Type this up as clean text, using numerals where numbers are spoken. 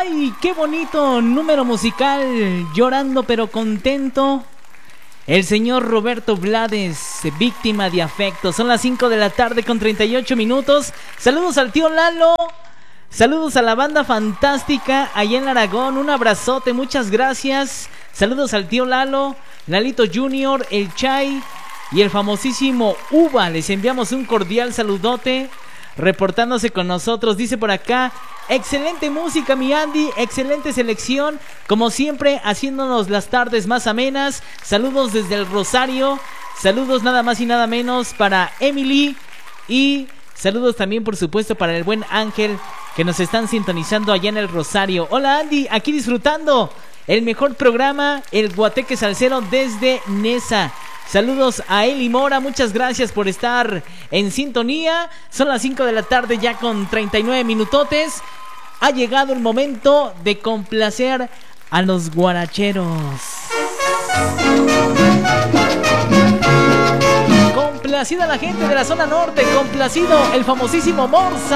¡Ay, qué bonito número musical! Llorando pero contento. El señor Roberto Blades, víctima de afecto. Son las 5 de la tarde con 38 minutos. Saludos al tío Lalo. Saludos a la banda fantástica allá en Aragón. Un abrazote, muchas gracias. Saludos al tío Lalo, Lalito Junior, el Chay y el famosísimo Uva. Les enviamos un cordial saludote. Reportándose con nosotros, dice por acá: excelente música, mi Andy, excelente selección, como siempre, haciéndonos las tardes más amenas. Saludos desde el Rosario, saludos nada más y nada menos para Emily, y saludos también por supuesto para el buen Ángel, que nos están sintonizando allá en el Rosario. Hola Andy, aquí disfrutando el mejor programa, el Guateque Salsero desde Nesa. Saludos a Eli Mora, muchas gracias por estar en sintonía. Son las 5 de la tarde ya con 39 minutotes. Ha llegado el momento de complacer a los guaracheros. Complacida la gente de la zona norte, complacido el famosísimo Morsa.